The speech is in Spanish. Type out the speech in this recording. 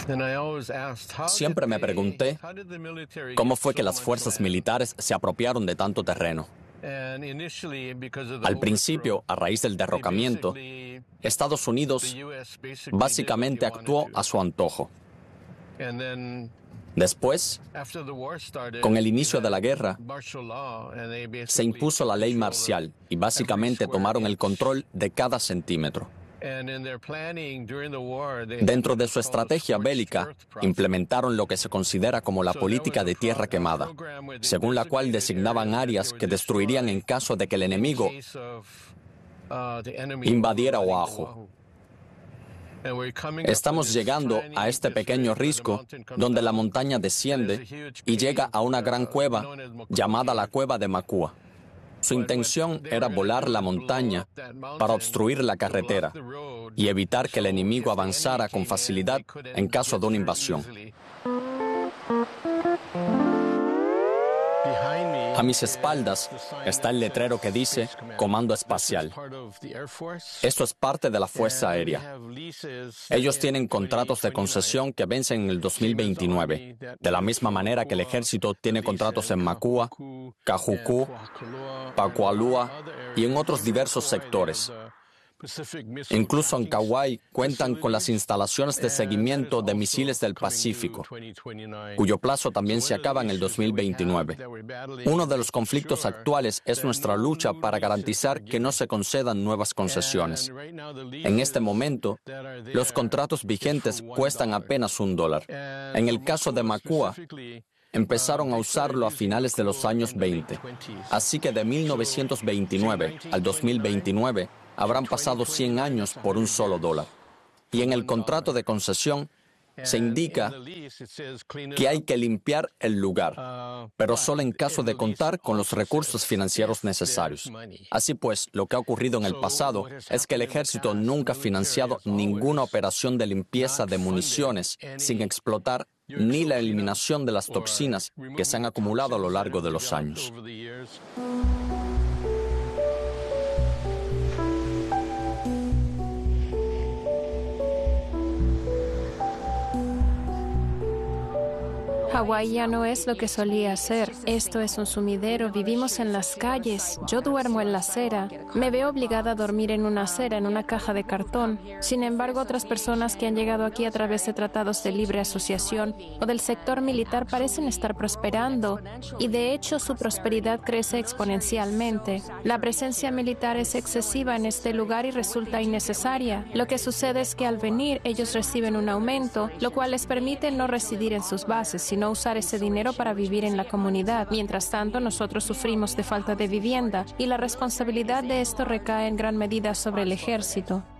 Siempre me pregunté cómo fue que las fuerzas militares se apropiaron de tanto terreno. Al principio, a raíz del derrocamiento, Estados Unidos básicamente actuó a su antojo. Después, con el inicio de la guerra, se impuso la ley marcial y básicamente tomaron el control de cada centímetro. Dentro de su estrategia bélica, implementaron lo que se considera como la política de tierra quemada, según la cual designaban áreas que destruirían en caso de que el enemigo invadiera Oahu. Estamos llegando a este pequeño risco donde la montaña desciende y llega a una gran cueva llamada la Cueva de Makua. Su intención era volar la montaña para obstruir la carretera y evitar que el enemigo avanzara con facilidad en caso de una invasión. A mis espaldas está el letrero que dice Comando Espacial. Esto es parte de la Fuerza Aérea. Ellos tienen contratos de concesión que vencen en el 2029, de la misma manera que el ejército tiene contratos en Makua, Kahuku, Pakualua y en otros diversos sectores. Incluso en Kauai cuentan con las instalaciones de seguimiento de misiles del Pacífico, cuyo plazo también se acaba en el 2029. Uno de los conflictos actuales es nuestra lucha para garantizar que no se concedan nuevas concesiones. En este momento, los contratos vigentes cuestan apenas $1. En el caso de Makua, empezaron a usarlo a finales de los años 20. Así que de 1929 al 2029, habrán pasado 100 años por un solo dólar. Y en el contrato de concesión se indica que hay que limpiar el lugar, pero solo en caso de contar con los recursos financieros necesarios. Así pues, lo que ha ocurrido en el pasado es que el ejército nunca ha financiado ninguna operación de limpieza de municiones sin explotar ni la eliminación de las toxinas que se han acumulado a lo largo de los años. Hawái ya no es lo que solía ser. Esto es un sumidero, vivimos en las calles, yo duermo en la acera, me veo obligada a dormir en una acera, en una caja de cartón. Sin embargo, otras personas que han llegado aquí a través de tratados de libre asociación o del sector militar parecen estar prosperando y de hecho su prosperidad crece exponencialmente. La presencia militar es excesiva en este lugar y resulta innecesaria. Lo que sucede es que al venir ellos reciben un aumento, lo cual les permite no residir en sus bases, sino usar ese dinero para vivir en la comunidad. Mientras tanto, nosotros sufrimos de falta de vivienda y la responsabilidad de esto recae en gran medida sobre el ejército.